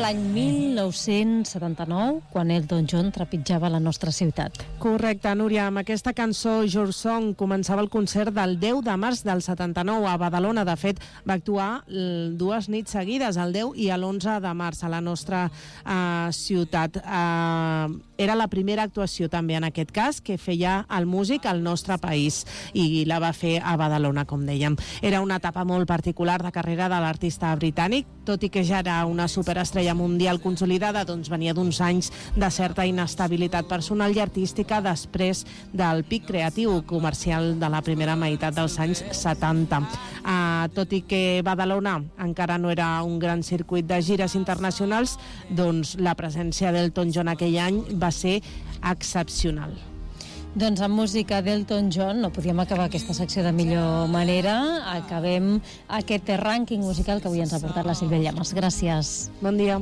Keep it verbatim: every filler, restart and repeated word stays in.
l'any mil nou-cents setanta-nou, quan Elton John trepitjava la nostra ciutat. Correcte, Núria. Amb aquesta cançó, Your Song, començava el concert del deu de març del setanta-nou a Badalona. De fet, va actuar dues nits seguides, el deu i l'onze de març, a la nostra uh, ciutat. Uh, era la primera actuació, també, en aquest cas, que feia el músic al nostre país, i la va fer a Badalona, com dèiem. Era una etapa molt particular de carrera de l'artista britànic, tot i que ja era una superestrella mundial consolidada, doncs venia d'uns anys de certa inestabilitat personal i artística després del pic creatiu comercial de la primera meitat dels anys setanta. Uh, tot i que Badalona encara no era un gran circuit de gires internacionals, doncs la presència d'Elton John aquell any va ser excepcional. Doncs amb música d'Elton John no podíem acabar aquesta secció de millor manera. Acabem aquest rànquing musical que avui ens ha portat la Sílvia Llamas. Gràcies. Bon dia.